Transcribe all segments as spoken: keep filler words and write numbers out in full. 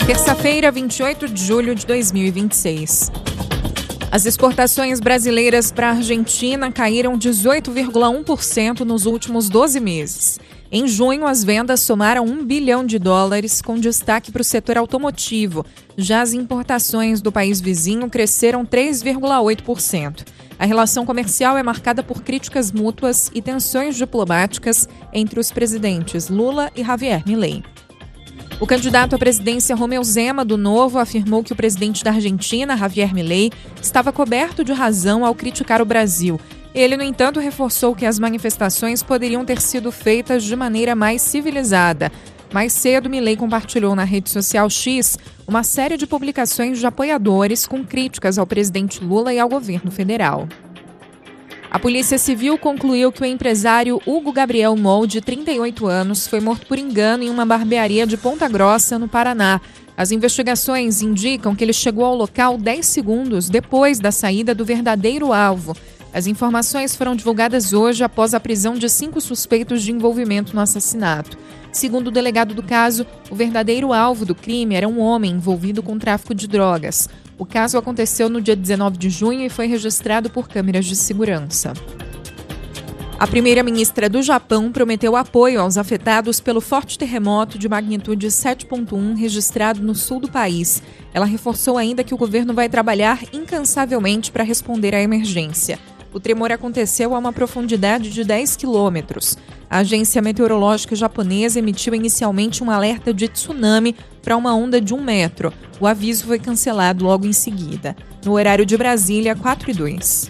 Terça-feira, vinte e oito de julho de dois mil e vinte e seis. As exportações brasileiras para a Argentina caíram dezoito vírgula um por cento nos últimos doze meses. Em junho, as vendas somaram um bilhão de dólares, com destaque para o setor automotivo. Já as importações do país vizinho cresceram três vírgula oito por cento. A relação comercial é marcada por críticas mútuas e tensões diplomáticas entre os presidentes Lula e Javier Milei. O candidato à presidência Romeu Zema, do Novo, afirmou que o presidente da Argentina, Javier Milei, estava coberto de razão ao criticar o Brasil. Ele, no entanto, reforçou que as manifestações poderiam ter sido feitas de maneira mais civilizada. Mais cedo, Milei compartilhou na rede social X uma série de publicações de apoiadores com críticas ao presidente Lula e ao governo federal. A Polícia Civil concluiu que o empresário Hugo Gabriel Moll, de trinta e oito anos, foi morto por engano em uma barbearia de Ponta Grossa, no Paraná. As investigações indicam que ele chegou ao local dez segundos depois da saída do verdadeiro alvo. As informações foram divulgadas hoje após a prisão de cinco suspeitos de envolvimento no assassinato. Segundo o delegado do caso, o verdadeiro alvo do crime era um homem envolvido com tráfico de drogas. O caso aconteceu no dia dezenove de junho e foi registrado por câmeras de segurança. A primeira-ministra do Japão prometeu apoio aos afetados pelo forte terremoto de magnitude sete ponto um registrado no sul do país. Ela reforçou ainda que o governo vai trabalhar incansavelmente para responder à emergência. O tremor aconteceu a uma profundidade de dez quilômetros. A agência meteorológica japonesa emitiu inicialmente um alerta de tsunami para uma onda de um metro. O aviso foi cancelado logo em seguida. No horário de Brasília, quatro e dois.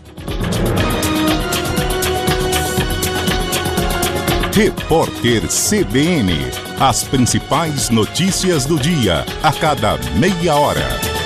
Repórter C B N. As principais notícias do dia, a cada meia hora.